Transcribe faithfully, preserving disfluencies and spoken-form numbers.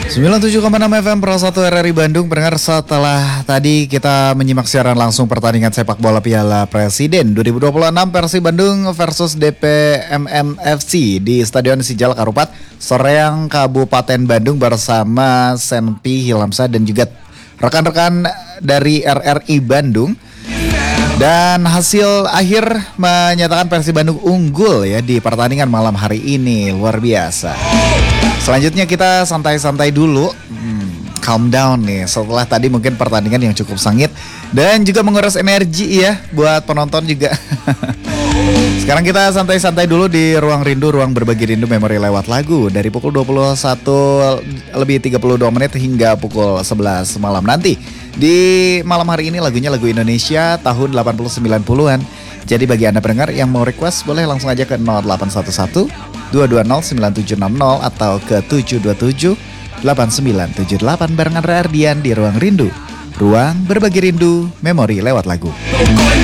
sembilan puluh tujuh koma enam F M Pro satu R R I Bandung. Pendengar, setelah tadi kita menyimak siaran langsung pertandingan sepak bola Piala Presiden dua ribu dua puluh enam Persib Bandung versus D P M M F C di Stadion Sijal Karupat, Soreang, Kabupaten Bandung bersama Senpi Hilamsa dan juga rekan-rekan dari R R I Bandung. Dan hasil akhir menyatakan Persib Bandung unggul ya di pertandingan malam hari ini. Luar biasa. Selanjutnya kita santai-santai dulu, hmm, calm down nih setelah tadi mungkin pertandingan yang cukup sengit dan juga menguras energi ya buat penonton juga. Sekarang kita santai-santai dulu di Ruang Rindu, ruang berbagi rindu memori lewat lagu dari pukul dua puluh satu lebih tiga puluh dua menit hingga pukul sebelas malam nanti. Di malam hari ini lagunya lagu Indonesia tahun delapan puluh sembilan puluhan. Jadi bagi Anda pendengar yang mau request boleh langsung aja ke nol delapan satu satu dua dua nol sembilan tujuh enam nol atau ke tujuh dua tujuh delapan sembilan tujuh delapan barengan Ardian di Ruang Rindu. Ruang berbagi rindu, memori lewat lagu.